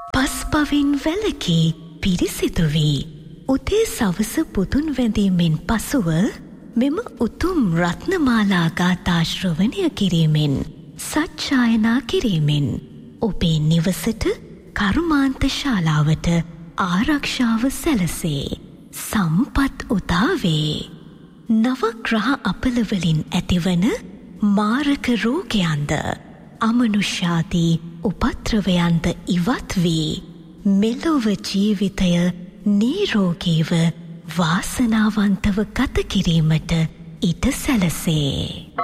පස්පවින් වැලකී පිරිසිදු වී උදේ සවස පුතුන් වැඳීමෙන් පසුව මෙම උතුම් රත්නමාලා ගාථා ශ්‍රවණය කිරීමෙන් සජ්ජායනා කිරීමෙන් ඔබේ නිවසට කර්මාන්ත ශාලාවට ආරක්ෂාව සැලසේ සම්පත් උදාවේ නවග්‍රහ අපලවලින් ඇතිවන මාරක රෝගයන්ද අමනුෂ්‍යාදී උපත්‍රවයන්ද ඉවත් වී මෙලොව ජීවිතය නිරෝගීව වාසනාවන්තව ගත කිරීමට ඉඩ සැලසේ.